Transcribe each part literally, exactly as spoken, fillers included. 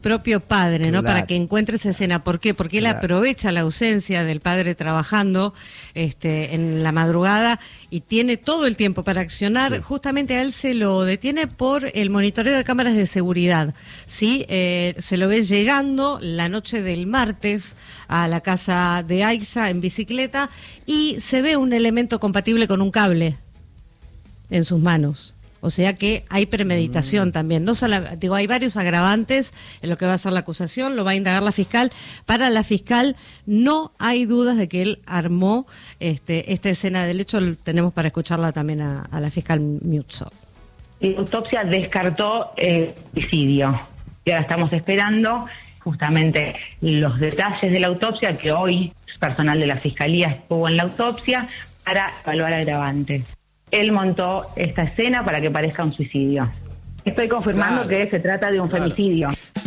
propio padre, ¿no? Claro. Para que encuentre esa escena. ¿Por qué? Porque él Claro. aprovecha la ausencia del padre trabajando este, en la madrugada y tiene todo el tiempo para accionar. Sí. Justamente a él se lo detiene por el monitoreo de cámaras de seguridad, ¿sí? Eh, se lo ve llegando la noche del martes a la casa de Aixa en bicicleta y se ve un elemento compatible con un cable en sus manos. O sea que hay premeditación mm. también. No solo, digo, hay varios agravantes en lo que va a ser la acusación, lo va a indagar la fiscal. Para la fiscal no hay dudas de que él armó este, esta escena del hecho. Tenemos para escucharla también a, a la fiscal Miuzzo. La autopsia descartó el suicidio. Y ahora estamos esperando justamente los detalles de la autopsia, que hoy personal de la fiscalía estuvo en la autopsia para evaluar agravantes. Él montó esta escena para que parezca un suicidio. Estoy confirmando claro, que se trata de un claro. femicidio.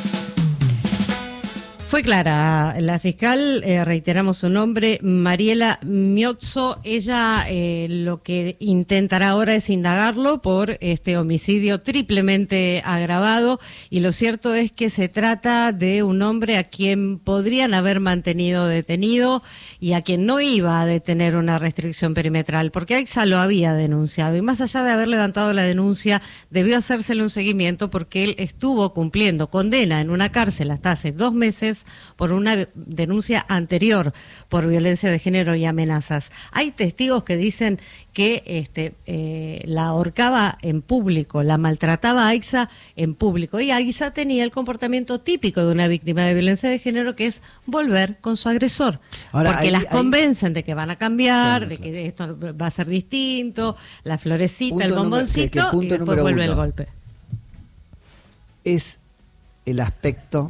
Fue clara la fiscal, eh, reiteramos su nombre, Mariela Miozzo. Ella eh, lo que intentará ahora es indagarlo por este homicidio triplemente agravado, y lo cierto es que se trata de un hombre a quien podrían haber mantenido detenido y a quien no iba a detener una restricción perimetral, porque Aixa lo había denunciado, y más allá de haber levantado la denuncia, debió hacérsele un seguimiento porque él estuvo cumpliendo condena en una cárcel hasta hace dos meses por una denuncia anterior por violencia de género y amenazas. Hay testigos que dicen que este, eh, la ahorcaba en público, la maltrataba a Aixa en público, y Aixa tenía el comportamiento típico de una víctima de violencia de género, que es volver con su agresor. Ahora, porque ahí, las convencen ahí... de que van a cambiar, claro, de que esto va a ser distinto, la florecita, punto el bomboncito, número, que, que y después vuelve uno. El golpe. Es el aspecto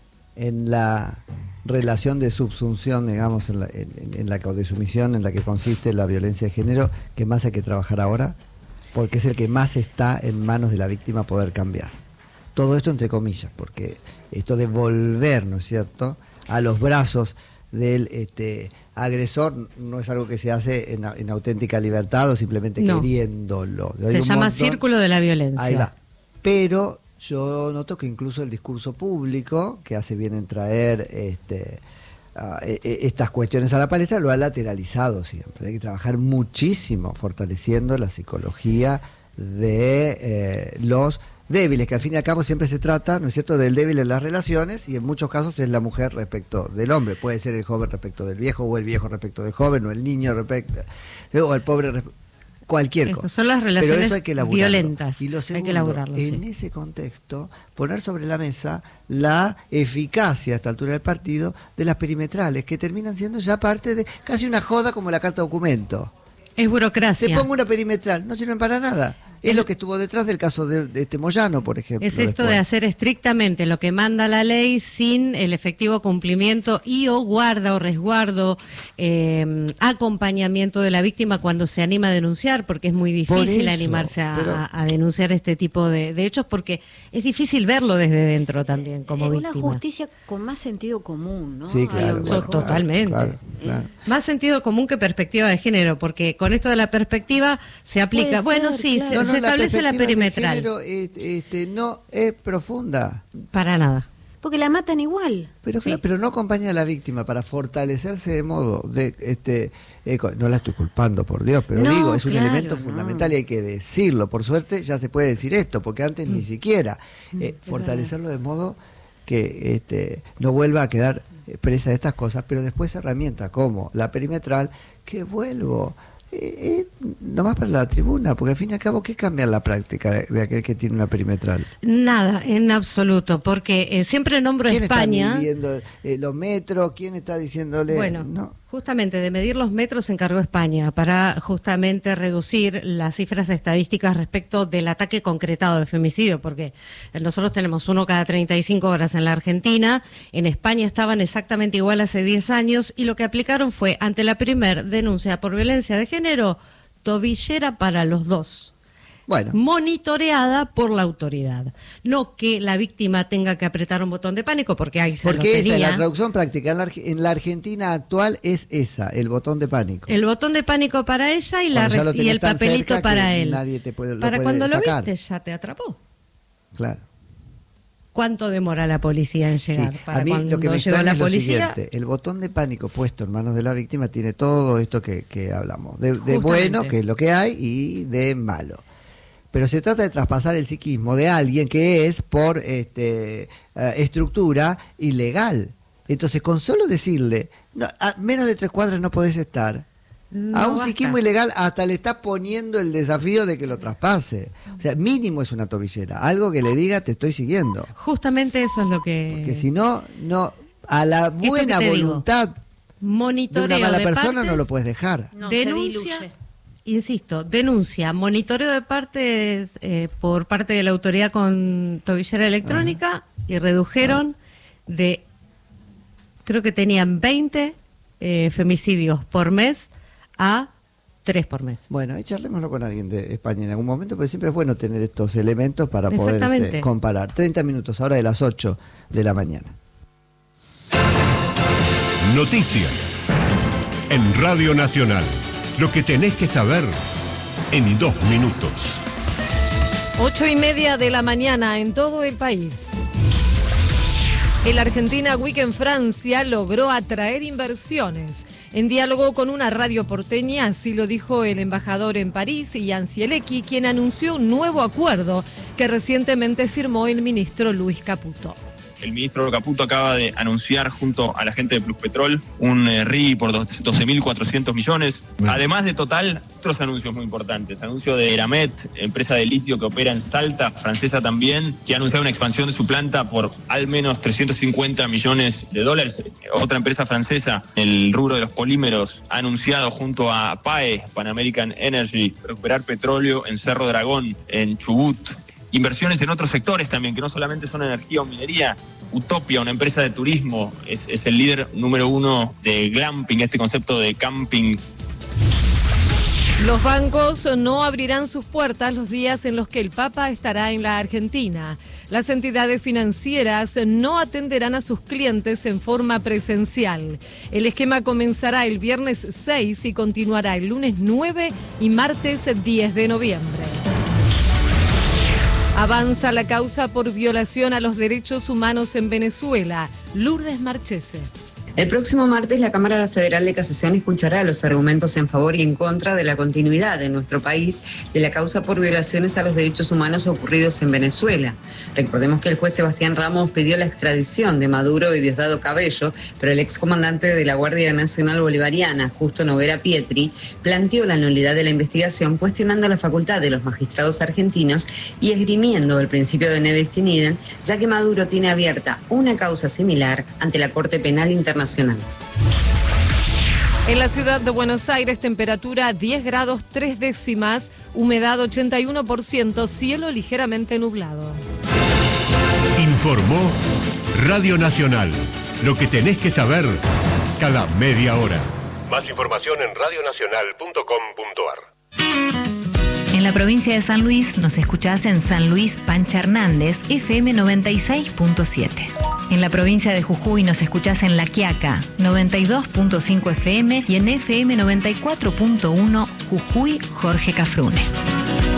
en la relación de subsunción, digamos, en la, en, en la de sumisión en la que consiste la violencia de género, que más hay que trabajar ahora, porque es el que más está en manos de la víctima poder cambiar. Todo esto entre comillas, porque esto de volver, ¿no es cierto?, a los brazos del este, agresor no es algo que se hace en, en auténtica libertad o simplemente no. queriéndolo. Se llama montón, círculo de la violencia. Ahí va. Pero yo noto que incluso el discurso público, que hace bien en traer este, uh, e, e, estas cuestiones a la palestra, lo ha lateralizado siempre. Hay que trabajar muchísimo fortaleciendo la psicología de eh, los débiles, que al fin y al cabo siempre se trata, ¿no es cierto?, del débil en las relaciones, y en muchos casos es la mujer respecto del hombre. Puede ser el joven respecto del viejo, o el viejo respecto del joven, o el niño respecto, o el pobre respecto... Cualquier cosa. Son las relaciones pero eso hay que violentas. Y lo segundo, hay que elaborarlo, en sí. ese contexto, poner sobre la mesa la eficacia a esta altura del partido de las perimetrales, que terminan siendo ya parte de casi una joda como la carta documento. Es burocracia. Te pongo una perimetral, no sirven para nada. Es lo que estuvo detrás del caso de, de este Moyano, por ejemplo. Es esto después. de hacer estrictamente lo que manda la ley sin el efectivo cumplimiento y o guarda o resguardo, eh, acompañamiento de la víctima cuando se anima a denunciar, porque es muy difícil eso, animarse a, pero... a, a denunciar este tipo de, de hechos, porque es difícil verlo desde dentro también como es víctima. Es una justicia con más sentido común, ¿no? Sí, claro. Bueno, totalmente. Claro, claro. Más sentido común que perspectiva de género, porque con esto de la perspectiva se aplica... Puede bueno, ser, sí, claro. se, No, no, se establece la, la perimetral. Género, este, este, no es profunda. Para nada. Porque la matan igual. Pero sí. claro, pero no acompaña a la víctima para fortalecerse de modo de este eh, no la estoy culpando, por Dios, pero no, digo, es un claro, elemento no. fundamental y hay que decirlo. Por suerte ya se puede decir esto, porque antes mm. ni siquiera eh, mm, fortalecerlo de modo que este no vuelva a quedar presa de estas cosas, pero después herramientas como la perimetral, que vuelvo Eh, eh, nomás para la tribuna, porque al fin y al cabo, ¿qué cambia en la práctica de, de aquel que tiene una perimetral? Nada, en absoluto, porque eh, siempre nombro ¿Quién España. está midiendo eh, los metros? ¿Quién está diciéndole? Bueno, no. justamente de medir los metros se encargó España para justamente reducir las cifras estadísticas respecto del ataque concretado de femicidio, porque nosotros tenemos uno cada treinta y cinco horas en la Argentina, en España estaban exactamente igual hace diez años, y lo que aplicaron fue, ante la primer denuncia por violencia de género, tobillera para los dos. Bueno. Monitoreada por la autoridad. No que la víctima tenga que apretar un botón de pánico, porque ahí se porque lo tenía. Esa es la traducción práctica. En la, en la Argentina actual es esa, el botón de pánico. El botón de pánico para ella y, la y el papelito para él. Nadie te puede, lo para puede cuando sacar. lo viste ya te atrapó. Claro. ¿Cuánto demora la policía en llegar? Sí, Para a mí cuando lo que me llegó extraña la es lo policía, siguiente, el botón de pánico puesto en manos de la víctima tiene todo esto que, que hablamos, de, de Justamente. bueno, que es lo que hay, y de malo. Pero se trata de traspasar el psiquismo de alguien que es por este, uh, estructura ilegal. Entonces, con solo decirle, no, a menos de tres cuadras no podés estar, no a un basta. psiquismo ilegal hasta le está poniendo el desafío de que lo traspase. O sea, mínimo es una tobillera, algo que le diga te estoy siguiendo. Justamente eso es lo que... Porque si no, no a la Esto que buena te digo, voluntad de monitoreo una mala de persona partes, no lo puedes dejar. No, se denuncia, diluye. insisto, denuncia, monitoreo de partes eh, por parte de la autoridad con tobillera electrónica y redujeron de, creo que tenían veinte eh, femicidios por mes a tres por mes. Bueno, ahí charlémoslo con alguien de España en algún momento, porque siempre es bueno tener estos elementos para poder Exactamente. este, comparar. treinta minutos, ahora de las ocho de la mañana. Noticias en Radio Nacional. Lo que tenés que saber en dos minutos. Ocho y media de la mañana en todo el país. El Argentina Week en Francia logró atraer inversiones. En diálogo con una radio porteña, así lo dijo el embajador en París, Ian Zielecki, quien anunció un nuevo acuerdo que recientemente firmó el ministro Luis Caputo. El ministro Caputo acaba de anunciar junto a la gente de Pluspetrol un eh, R I por doce mil cuatrocientos millones. Bueno. Además de Total, otros anuncios muy importantes. Anuncio de Eramet, empresa de litio que opera en Salta, francesa también, que ha anunciado una expansión de su planta por al menos trescientos cincuenta millones de dólares. Otra empresa francesa, el rubro de los polímeros, ha anunciado junto a P A E, Pan American Energy, recuperar petróleo en Cerro Dragón, en Chubut. Inversiones en otros sectores también, que no solamente son energía o minería. Utopia, una empresa de turismo, es, es el líder número uno de glamping, este concepto de camping. Los bancos no abrirán sus puertas los días en los que el Papa estará en la Argentina. Las entidades financieras no atenderán a sus clientes en forma presencial. El esquema comenzará el viernes seis y continuará el lunes nueve y martes diez de noviembre. Avanza la causa por violación a los derechos humanos en Venezuela. Lourdes Marchese. El próximo martes, la Cámara Federal de Casación escuchará los argumentos en favor y en contra de la continuidad en nuestro país de la causa por violaciones a los derechos humanos ocurridos en Venezuela. Recordemos que el juez Sebastián Ramos pidió la extradición de Maduro y Diosdado Cabello, pero el excomandante de la Guardia Nacional Bolivariana, Justo Noguera Pietri, planteó la nulidad de la investigación, cuestionando la facultad de los magistrados argentinos y esgrimiendo el principio de nevis in idem, ya que Maduro tiene abierta una causa similar ante la Corte Penal Internacional. En la ciudad de Buenos Aires, temperatura diez grados tres décimas, humedad ochenta y uno por ciento, cielo ligeramente nublado. Informó Radio Nacional. Lo que tenés que saber cada media hora. Más información en radio nacional punto com punto ar. En la provincia de San Luis nos escuchás en San Luis Pancha Hernández, F M noventa y seis punto siete. En la provincia de Jujuy nos escuchás en La Quiaca, noventa y dos punto cinco F M y en F M noventa y cuatro punto uno Jujuy Jorge Cafrune.